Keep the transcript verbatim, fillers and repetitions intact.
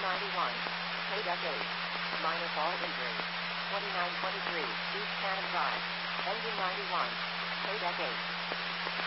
ninety-one. K-Duck eight. Minor fall injury. twenty-nine twenty-three. East Cannon Drive. Engine ninety-one. K-Duck eight.